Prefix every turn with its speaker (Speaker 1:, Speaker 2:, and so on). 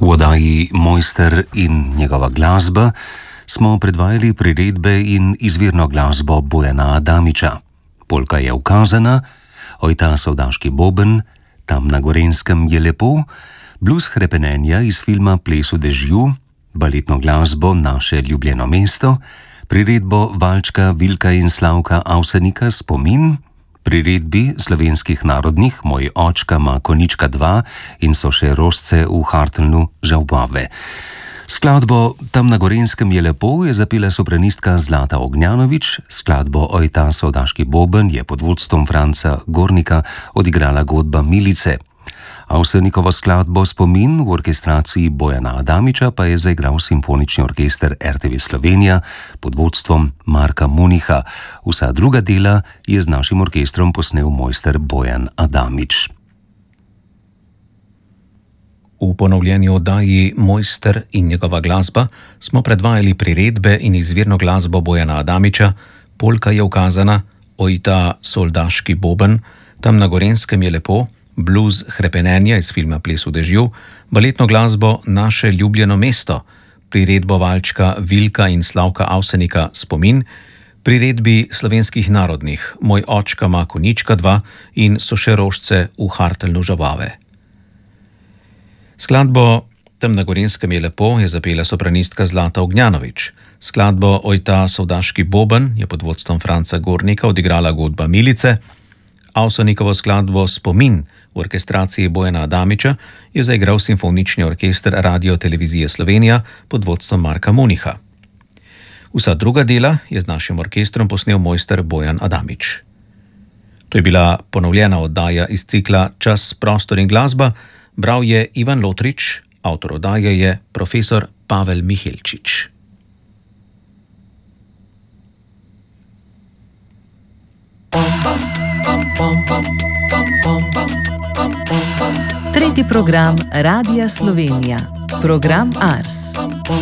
Speaker 1: V oddaji Mojster in njegova glasba smo predvajali priredbe in izvirno glasbo Bojana Adamiča. Polka je ukazana, oj ta sovdaški boben, tam na Gorenjskem je lepo, blues hrepenenja iz filma Ples v dežju, baletno glasbo Naše ljubljeno mesto, priredbo Valčka, Vilka in Slavka Avsenika Spomin, priredbi slovenskih narodnih Moj očka ma konička 2 in so še rožce v Hartelnu žalbove. Skladbo Tam na Gorenjskem je lepo je zapela sopranistka Zlata Ognjanović, skladbo Oj ta sovdaški boben je pod vodstvom Franca Gornika odigrala godba Milice. Avsenikovo skladbo Spomin v orkestraciji Bojana Adamiča pa je zaigral simfonični orkester RTV Slovenija pod vodstvom Marka Municha. Vsa druga dela je z našim orkestrom posnel mojster Bojan Adamič.
Speaker 2: V ponovljeni oddaji Mojster in njegova glasba smo predvajali priredbe in izvirno glasbo Bojana Adamiča, Polka je ukazana, Oj ta soldaški boben, Tam na Gorenjskem je lepo, blues hrepenenja iz filma Ples v dežju, baletno glasbo Naše ljubljeno mesto, priredbo Valčka, Vilka in Slavka Avsenika Spomin, priredbi slovenskih narodnih Moj očka ma konička 2 in so še rožce v Hartelnu žalbove. Skladbo Tam na Gorenjskem je lepo je zapela sopranistka Zlata Ognjanović. Skladbo Oj ta sovdaški boben je pod vodstvom Franca Gornika odigrala godba Milice. Avsenikovo skladbo Spomin v orkestraciji Bojana Adamiča je zaigral simfonični orkester Radio Televizije Slovenija pod vodstvom Marka Municha. Vsa druga dela je z našim orkestrom posnel mojster Bojan Adamič. To je bila ponovljena oddaja iz cikla Čas, prostor in glasba. Bral je Ivan Lotrič, avtor oddaje je profesor Pavel Mihelčič.
Speaker 3: Tretji program Radia Slovenija, program Ars.